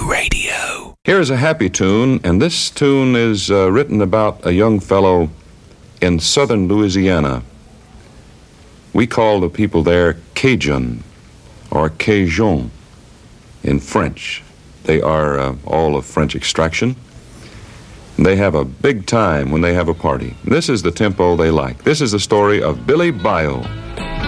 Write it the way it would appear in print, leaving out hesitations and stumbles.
Radio. Here's a happy tune, and this tune is written about a young fellow in southern Louisiana. We call the people there Cajun or Cajun in French. They are all of French extraction. They have a big time when they have a party. This is the tempo they like. This is the story of Billy Bayou.